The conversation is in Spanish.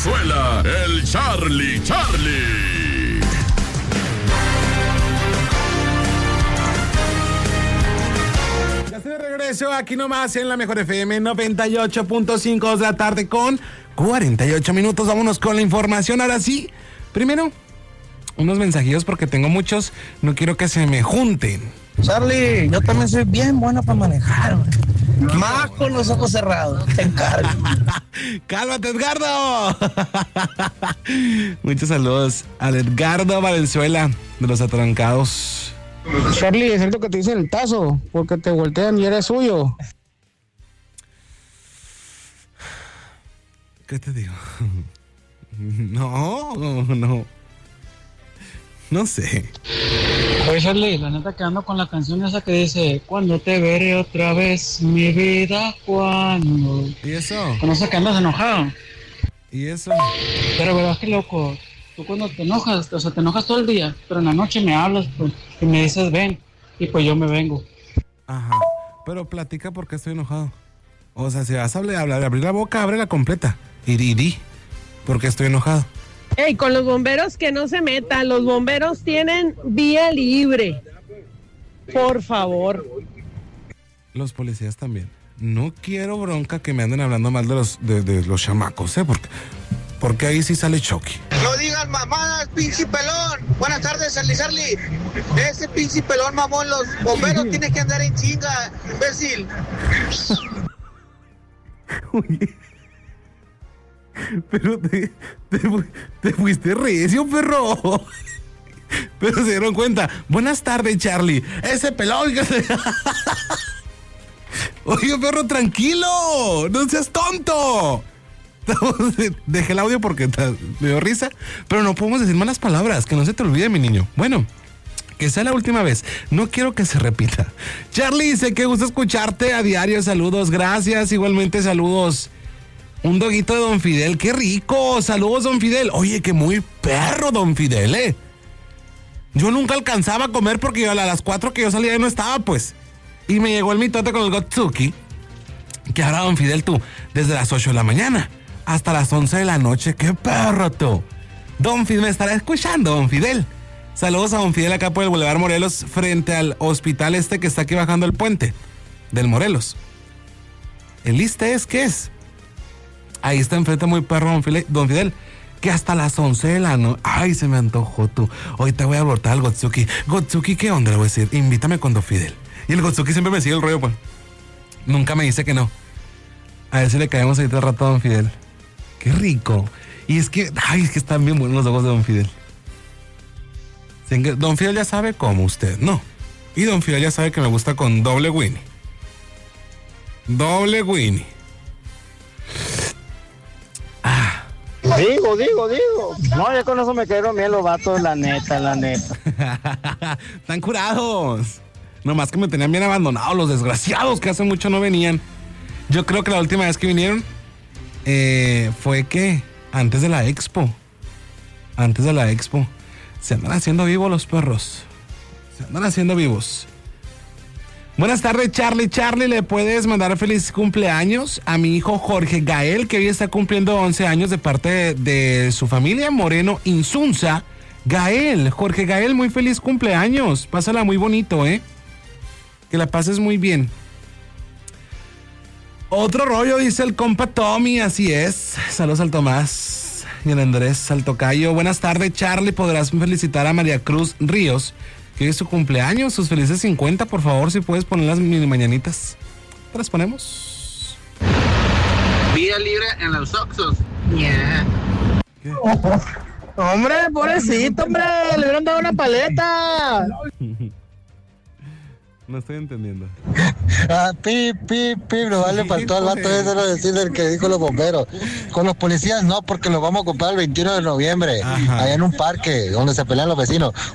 Valenzuela, el Charlie. Ya estoy de regreso aquí nomás en la Mejor FM 98.5 de la tarde con 48 minutos. Vámonos con la información. Ahora sí, primero, unos mensajillos porque tengo muchos. No quiero que se me junten. Charlie, yo también soy bien bueno para manejar, güey. Más con los ojos cerrados, te encargo. ¡Cálmate, Edgardo! Muchos saludos al Edgardo Valenzuela de los Atrancados. Charlie, es cierto que te dicen el tazo, porque te voltean y eres suyo. ¿Qué te digo? No sé. Oye, Charlie, la neta que ando con la canción esa que dice: cuando te veré otra vez, mi vida, cuando. ¿Y eso? Con esa que andas enojado. ¿Y eso? Pero verás que loco, tú cuando te enojas, o sea, te enojas todo el día, pero en la noche me hablas, pues, y me dices ven, y pues yo me vengo. Ajá. Pero platica por qué estoy enojado. O sea, si vas a abrir la boca, ábrela completa. Y di, porque estoy enojado. Ey, con los bomberos que no se metan, los bomberos tienen vía libre. Por favor. Los policías también. No quiero bronca que me anden hablando mal de los chamacos, porque ahí sí sale Chucky. No digan mamadas, pinche pelón. Buenas tardes, Charlie. Ese pinche pelón mamón, los bomberos tienen que andar en chinga, imbécil. Oye, pero te fuiste recio, perro. Pero se dieron cuenta. Buenas tardes, Charlie. Ese pelón. Oye, perro, tranquilo. No seas tonto. Dejé el audio porque me dio risa. Pero no podemos decir malas palabras. Que no se te olvide, mi niño. Bueno, que sea la última vez. No quiero que se repita. Charlie, sé que gusta escucharte a diario. Saludos, gracias. Igualmente, saludos. Un doguito de Don Fidel, qué rico. Saludos, Don Fidel. Oye, que muy perro, Don Fidel, Yo nunca alcanzaba a comer porque a las 4 que yo salía no estaba, pues. Y me llegó el mitote con el Gotsuki. Que ahora, Don Fidel, tú, desde las 8 de la mañana hasta las 11 de la noche. ¡Qué perro, tú! Don Fidel, me estará escuchando, Don Fidel. Saludos a Don Fidel acá por el Boulevard Morelos, frente al hospital que está aquí bajando el puente del Morelos. ¿El ISSSTE qué es? Ahí está enfrente muy perro, Don Fidel, que hasta las 11 de la noche. Ay, se me antojó tú. Hoy te voy a abortar al Gotsuki. Gotsuki, ¿qué onda? Le voy a decir, invítame con Don Fidel. Y el Gotsuki siempre me sigue el rollo, pues. Nunca me dice que no. A ver si le caemos ahorita al rato a Don Fidel. Qué rico. Y es que están bien buenos los ojos de Don Fidel. Don Fidel ya sabe cómo usted, ¿no? Y Don Fidel ya sabe que me gusta con doble Winnie. Doble Winnie. Digo. No, ya con eso me quedaron bien los vatos, la neta. Están curados. Nomás que me tenían bien abandonados los desgraciados que hace mucho no venían. Yo creo que la última vez que vinieron fue que antes de la expo. Se andan haciendo vivos los perros. Buenas tardes, Charlie. Charlie, ¿le puedes mandar feliz cumpleaños a mi hijo Jorge Gael, que hoy está cumpliendo 11 años de parte de su familia Moreno Insunza? Gael, Jorge Gael, muy feliz cumpleaños. Pásala muy bonito, que la pases muy bien. Otro rollo, dice el compa Tommy, así es. Saludos al Tomás y al Andrés, al tocayo. Buenas tardes, Charlie. ¿Podrás felicitar a María Cruz Ríos, que es su cumpleaños, sus felices 50, por favor, si puedes poner las mini mañanitas? ¿Te las ponemos? Vía libre en los Oxxos. Yeah. Hombre, pobrecito, hombre, le hubieran dado una paleta. No estoy entendiendo. No vale, faltó al vato ese de decir el que dijo los bomberos. Con los policías no, porque los vamos a comprar el 21 de noviembre. Ajá. Allá en un parque donde se pelean los vecinos.